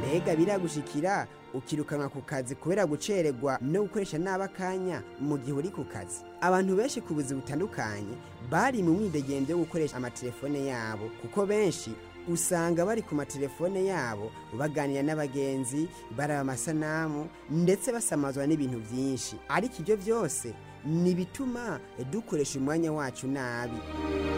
mbega biragushikira ukirukanwa ku kazi kubera gucererwa no gukoresha nabi akanya mu gihe uri ku kazi. Abantu benshi ku buzi butandukanye bari mu mwidegembyo wo gukoresha amatelefone yabo, kuko benshi usanga bari ku matelefone yabo baganira n'abagenzi, baraba amasanamu ndetse basamazwa n'ibintu byinshi. Ariko ibyo byose ni bituma dukoresha umwanya wacu nabi.